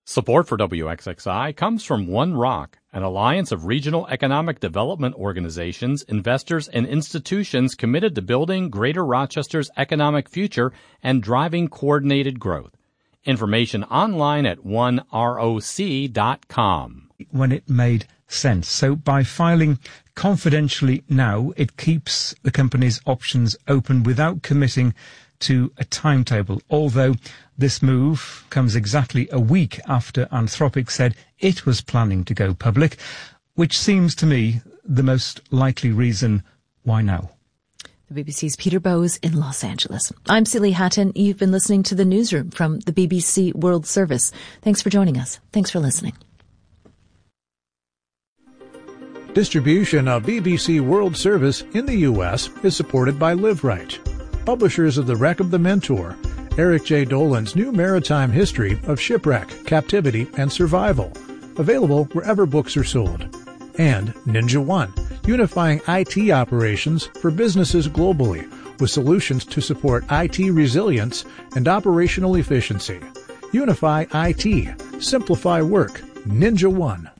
Support for WXXI comes from One Rock, an alliance of regional economic development organizations, investors, and institutions committed to building Greater Rochester's economic future and driving coordinated growth. Information online at oneroc.com. When it made sense. So by filing confidentially now, it keeps the company's options open without committing to a timetable, although this move comes exactly a week after Anthropic said it was planning to go public, which seems to me the most likely reason why now. The BBC's Peter Bowes in Los Angeles. I'm Celie Hatton. You've been listening to The Newsroom from the BBC World Service. Thanks for joining us. Thanks for listening. Distribution of BBC World Service in the U.S. is supported by LiveRight, publishers of The Wreck of the Mentor, Eric J. Dolan's new maritime history of shipwreck, captivity, and survival, available wherever books are sold, and Ninja One, unifying IT operations for businesses globally with solutions to support IT resilience and operational efficiency. Unify IT. Simplify work. Ninja One.